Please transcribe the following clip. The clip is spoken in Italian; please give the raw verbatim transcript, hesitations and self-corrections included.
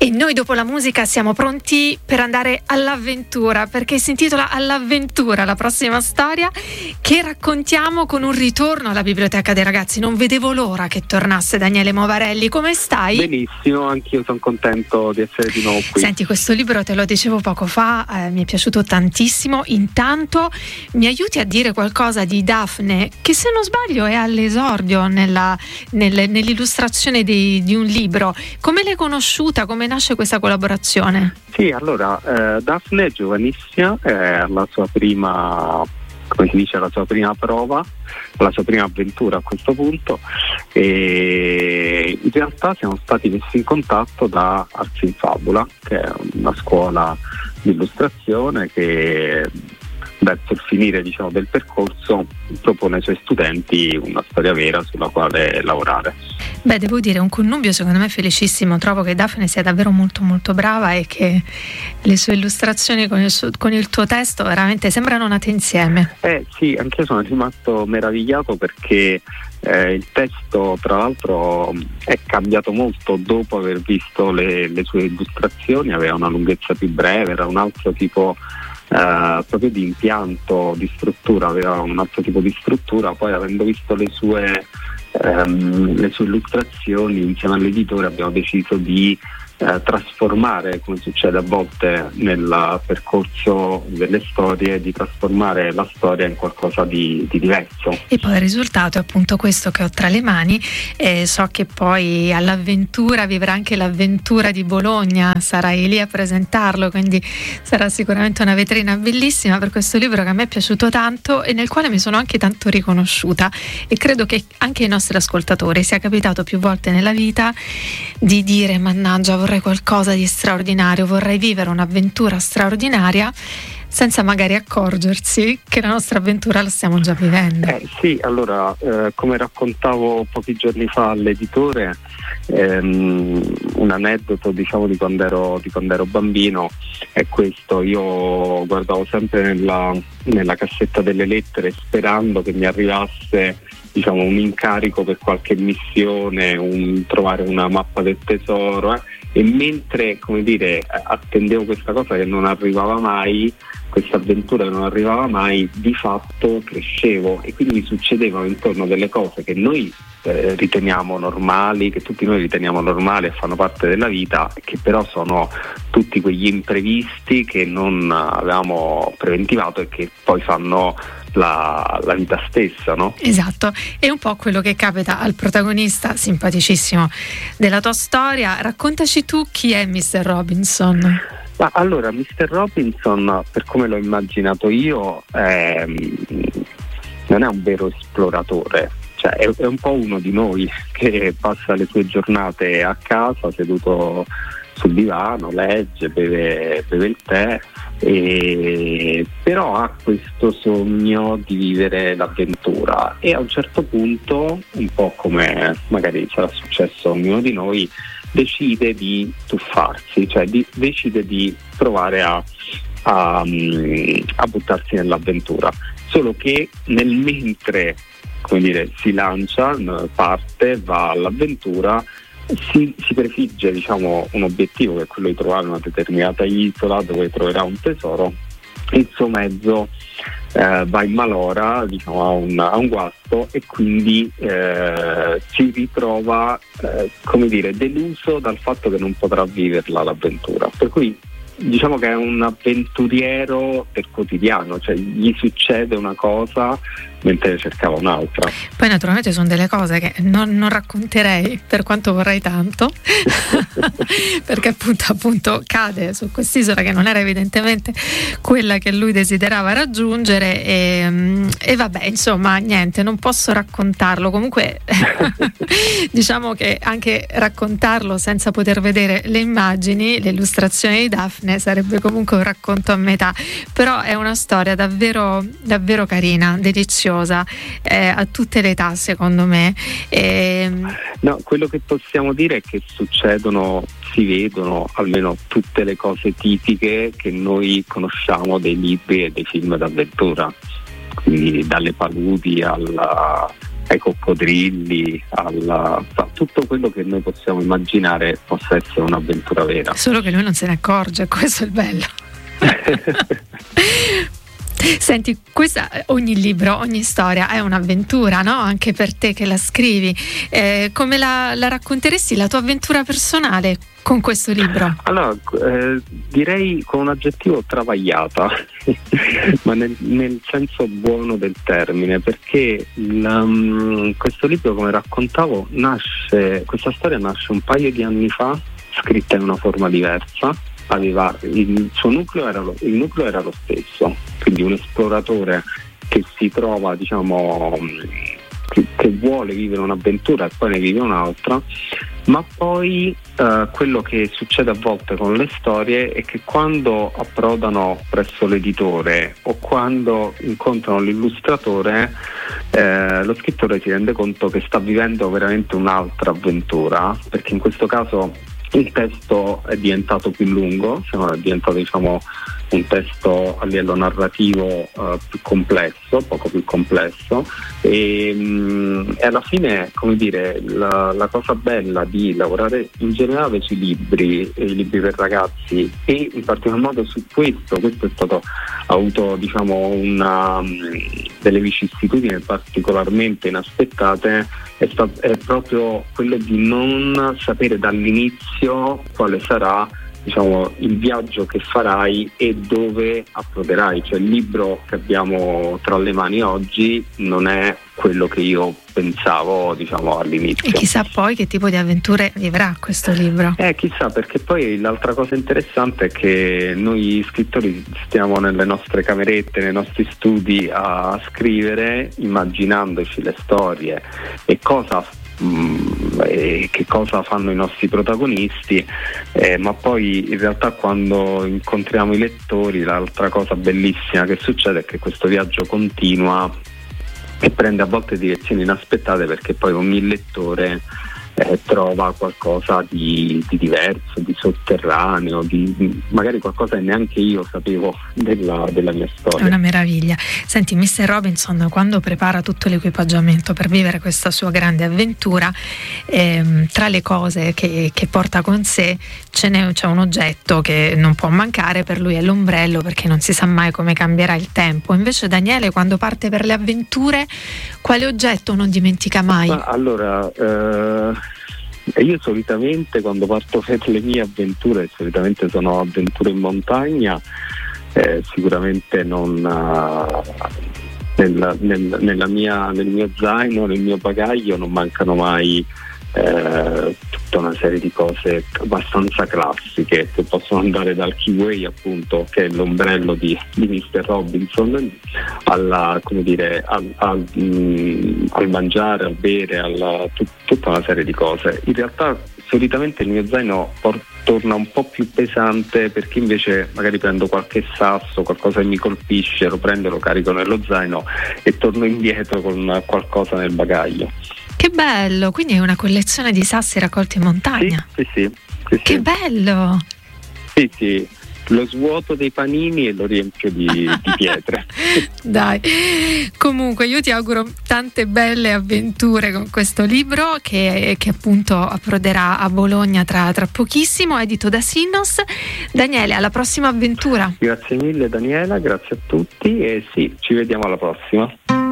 E noi dopo la musica siamo pronti per andare all'avventura, perché si intitola All'avventura la prossima storia che raccontiamo con un ritorno alla biblioteca dei ragazzi. Non vedevo l'ora che tornasse Daniele Movarelli. Come stai? Benissimo, anch'io sono contento di essere di nuovo qui. Senti, questo libro te lo dicevo poco fa, eh, mi è piaciuto tantissimo. Intanto mi aiuti a dire qualcosa di Daphne, che se non sbaglio è all'esordio nella, nel, nell'illustrazione di, di un libro. Come l'hai conosciuta? Come nasce questa collaborazione? Sì, allora eh, Daphne è giovanissima, è alla sua prima, come si dice, la sua prima prova, la sua prima avventura a questo punto, e in realtà siamo stati messi in contatto da Arts in Fabula, che è una scuola di illustrazione che verso il finire, diciamo, del percorso propone ai suoi studenti una storia vera sulla quale lavorare. Beh, devo dire, un connubio secondo me felicissimo. Trovo che Daphne sia davvero molto molto brava e che le sue illustrazioni con il, suo, con il tuo testo veramente sembrano nate insieme. Eh sì, anche io sono rimasto meravigliato perché eh, il testo tra l'altro è cambiato molto dopo aver visto le, le sue illustrazioni. Aveva una lunghezza più breve, era un altro tipo Uh, proprio di impianto, di struttura, aveva un altro tipo di struttura. Poi, avendo visto le sue um, le sue illustrazioni insieme all'editore, abbiamo deciso di uh, trasformare, come succede a volte nel percorso delle storie, di trasformare la storia in qualcosa di, di diverso. E poi il risultato è appunto questo che ho tra le mani. E so che poi all'avventura vivrà anche l'avventura di Bologna, sarai lì a presentarlo, quindi sarà sicuramente una vetrina bellissima per questo libro che a me è piaciuto tanto e nel quale mi sono anche tanto riconosciuta, e credo che anche ai nostri ascoltatori sia capitato più volte nella vita di dire: mannaggia, vorrei qualcosa di straordinario, vorrei vivere un'avventura straordinaria, senza magari accorgersi che la nostra avventura la stiamo già vivendo. Eh, sì, allora, eh, come raccontavo pochi giorni fa all'editore, ehm, un aneddoto, diciamo, di quando ero, di quando ero bambino è questo. Io guardavo sempre nella, nella cassetta delle lettere sperando che mi arrivasse, diciamo, un incarico per qualche missione, un, trovare una mappa del tesoro, eh, e mentre, come dire, attendevo questa cosa che non arrivava mai, questa avventura che non arrivava mai, di fatto crescevo e quindi mi succedevano intorno delle cose che noi eh, riteniamo normali, che tutti noi riteniamo normali e fanno parte della vita, che però sono tutti quegli imprevisti che non avevamo preventivato e che poi fanno La, la vita stessa, no? Esatto, è un po' quello che capita al protagonista simpaticissimo della tua storia. Raccontaci tu chi è mister Robinson. Ma allora, mister Robinson, per come l'ho immaginato io, ehm, non è un vero esploratore, cioè è, è un po' uno di noi che passa le sue giornate a casa seduto sul divano, legge, beve, beve il tè, e però ha questo sogno di vivere l'avventura e a un certo punto, un po' come magari sarà successo a ognuno di noi, decide di tuffarsi, cioè di, decide di provare a, a, a buttarsi nell'avventura, solo che nel mentre, come dire, si lancia, parte, va all'avventura, Si, si prefigge, diciamo, un obiettivo che è quello di trovare una determinata isola dove troverà un tesoro. Il suo mezzo eh, va in malora, diciamo, a un, a un guasto, e quindi eh, si ritrova eh, come dire, deluso dal fatto che non potrà viverla l'avventura. Per cui diciamo che è un avventuriero del quotidiano, cioè gli succede una cosa mentre cercava un'altra. Poi naturalmente sono delle cose che non, non racconterei, per quanto vorrei tanto perché appunto appunto cade su quest'isola che non era evidentemente quella che lui desiderava raggiungere, e, e vabbè, insomma, niente, non posso raccontarlo. Comunque diciamo che anche raccontarlo senza poter vedere le immagini, le illustrazioni di Daphne, sarebbe comunque un racconto a metà. Però è una storia davvero davvero carina, deliziosa, eh, a tutte le età, secondo me. E... No, quello che possiamo dire è che succedono, si vedono almeno tutte le cose tipiche che noi conosciamo dei libri e dei film d'avventura, quindi dalle paludi alla, ai coccodrilli, alla, tutto quello che noi possiamo immaginare possa essere un'avventura vera. Solo che lui non se ne accorge, questo è il bello. Senti, questa, ogni libro, ogni storia è un'avventura, no? Anche per te che la scrivi. Eh, come la, la racconteresti la tua avventura personale con questo libro? Allora, eh, direi con un aggettivo travagliata, ma nel, nel senso buono del termine, perché la, um, questo libro, come raccontavo, nasce, questa storia nasce un paio di anni fa, scritta in una forma diversa. Aveva il suo nucleo era lo, il nucleo era lo stesso, quindi un esploratore che si trova, diciamo, che, che vuole vivere un'avventura e poi ne vive un'altra, ma poi eh, quello che succede a volte con le storie è che quando approdano presso l'editore o quando incontrano l'illustratore, eh, lo scrittore si rende conto che sta vivendo veramente un'altra avventura, perché in questo caso il testo è diventato più lungo, è diventato, diciamo, un testo a livello narrativo uh, più complesso, poco più complesso, e, mh, e alla fine, come dire, la, la cosa bella di lavorare in generale sui libri, i libri per ragazzi, e in particolar modo su questo, questo è stato, ha avuto, diciamo, una, delle vicissitudini particolarmente inaspettate, è, stato, è proprio quello di non sapere dall'inizio quale sarà, diciamo, il viaggio che farai e dove approderai. Cioè, il libro che abbiamo tra le mani oggi non è quello che io pensavo, diciamo, all'inizio. E chissà poi che tipo di avventure vivrà questo libro. Eh, chissà, perché poi l'altra cosa interessante è che noi scrittori stiamo nelle nostre camerette, nei nostri studi a scrivere, immaginandoci le storie e cosa e che cosa fanno i nostri protagonisti, eh, ma poi in realtà quando incontriamo i lettori l'altra cosa bellissima che succede è che questo viaggio continua e prende a volte direzioni inaspettate, perché poi ogni lettore eh, trova qualcosa di, di diverso, di sotterraneo, di magari qualcosa che neanche io sapevo della, della mia storia. È una meraviglia. Senti, mister Robinson, quando prepara tutto l'equipaggiamento per vivere questa sua grande avventura, ehm, tra le cose che, che porta con sé ce n'è, c'è un oggetto che non può mancare, per lui è l'ombrello, perché non si sa mai come cambierà il tempo. Invece Daniele, quando parte per le avventure, quale oggetto non dimentica mai? Ma allora, eh... io solitamente quando parto per le mie avventure, solitamente sono avventure in montagna, eh, sicuramente non uh, nel, nel, nella mia, nel mio zaino, nel mio bagaglio non mancano mai eh, tutta una serie di cose abbastanza classiche, che possono andare dal Kiwi, appunto, che è l'ombrello di, di mister Robinson, alla, come dire, al, al, mh, al mangiare, al bere, alla, tut, tutta una serie di cose. In realtà solitamente il mio zaino por- torna un po' più pesante, perché invece magari prendo qualche sasso, qualcosa che mi colpisce, lo prendo, lo carico nello zaino e torno indietro con qualcosa nel bagaglio. Che bello, quindi è una collezione di sassi raccolti in montagna. Sì, sì, sì, sì, che sì. bello! Sì, sì, lo svuoto dei panini e lo riempio di, di pietre. Dai, comunque io ti auguro tante belle avventure con questo libro che, che appunto approderà a Bologna tra, tra pochissimo, edito da Sinnos. Daniele, alla prossima avventura. Grazie mille Daniela, grazie a tutti e sì, ci vediamo alla prossima.